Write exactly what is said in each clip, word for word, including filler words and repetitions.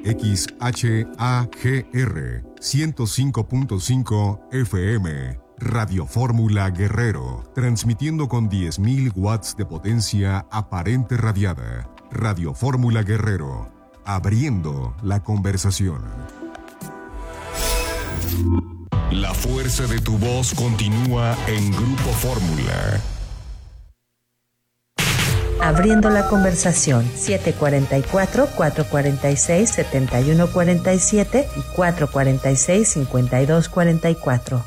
X H A G R ciento cinco punto cinco F M. Radio Fórmula Guerrero, transmitiendo con diez mil watts de potencia aparente radiada. Radio Fórmula Guerrero, abriendo la conversación. La fuerza de tu voz continúa en Grupo Fórmula. Abriendo la conversación, siete cuatro cuatro, cuatro cuatro seis, siete uno cuatro siete y cuatro cuatro seis, cinco dos cuatro cuatro.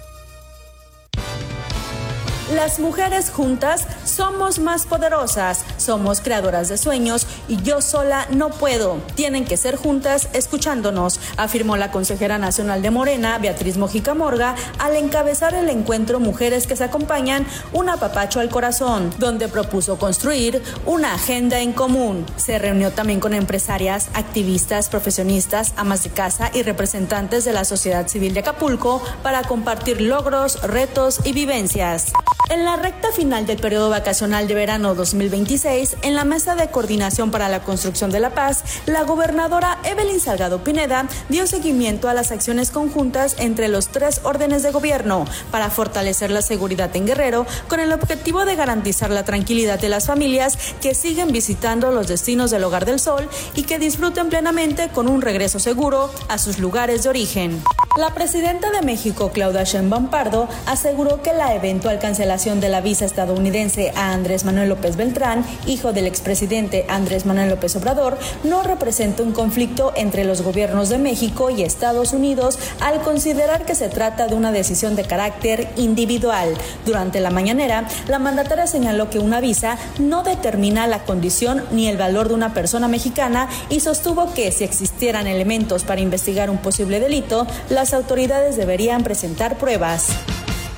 Las mujeres juntas somos más poderosas, somos creadoras de sueños y yo sola no puedo. Tienen que ser juntas escuchándonos, afirmó la consejera nacional de Morena, Beatriz Mojica Morga, al encabezar el encuentro Mujeres que se acompañan, un apapacho al corazón, donde propuso construir una agenda en común. Se reunió también con empresarias, activistas, profesionistas, amas de casa y representantes de la sociedad civil de Acapulco para compartir logros, retos y vivencias. En la recta final del periodo vacacional de verano dos mil veintiséis, en la Mesa de Coordinación para la Construcción de la Paz, la gobernadora Evelyn Salgado Pineda dio seguimiento a las acciones conjuntas entre los tres órdenes de gobierno para fortalecer la seguridad en Guerrero, con el objetivo de garantizar la tranquilidad de las familias que siguen visitando los destinos del Hogar del Sol y que disfruten plenamente con un regreso seguro a sus lugares de origen. La presidenta de México, Claudia Sheinbaum Pardo, aseguró que la eventual cancelación de la visa estadounidense a Andrés Manuel López Beltrán, hijo del expresidente Andrés Manuel López Obrador, no representa un conflicto entre los gobiernos de México y Estados Unidos al considerar que se trata de una decisión de carácter individual. Durante la mañanera, la mandataria señaló que una visa no determina la condición ni el valor de una persona mexicana y sostuvo que si existieran elementos para investigar un posible delito, las autoridades deberían presentar pruebas.